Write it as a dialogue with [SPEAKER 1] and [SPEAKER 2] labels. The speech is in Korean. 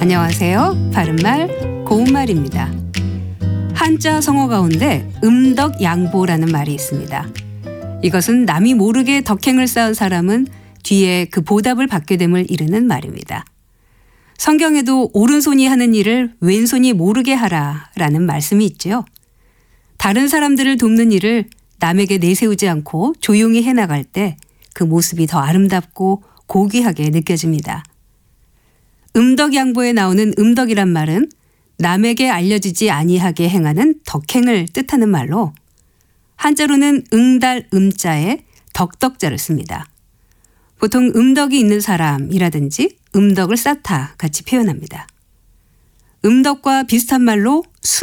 [SPEAKER 1] 안녕하세요. 바른말 고운말입니다. 한자 성어 가운데 음덕양보라는 말이 있습니다. 이것은 남이 모르게 덕행을 쌓은 사람은 뒤에 그 보답을 받게 됨을 이르는 말입니다. 성경에도 오른손이 하는 일을 왼손이 모르게 하라라는 말씀이 있죠. 다른 사람들을 돕는 일을 남에게 내세우지 않고 조용히 해나갈 때 그 모습이 더 아름답고 고귀하게 느껴집니다. 음덕양보에 나오는 음덕이란 말은 남에게 알려지지 아니하게 행하는 덕행을 뜻하는 말로 한자로는 응달 음자에 덕덕자를 씁니다. 보통 음덕이 있는 사람이라든지 음덕을 쌓다 같이 표현합니다. 음덕과 비슷한 말로